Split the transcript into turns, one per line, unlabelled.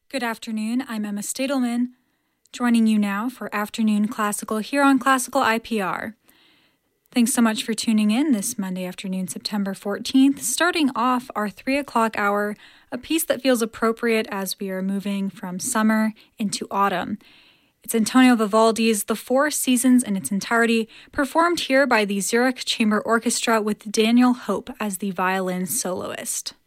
Good afternoon, I'm Emma Stadelman, joining you now for Afternoon Classical here on Classical IPR. Thanks so much for tuning in this Monday afternoon, September 14th, starting off our 3 o'clock hour, a piece that feels appropriate as we are moving from summer into autumn. It's Antonio Vivaldi's The Four Seasons in its entirety, performed here by the Zurich Chamber Orchestra with Daniel Hope as the violin soloist.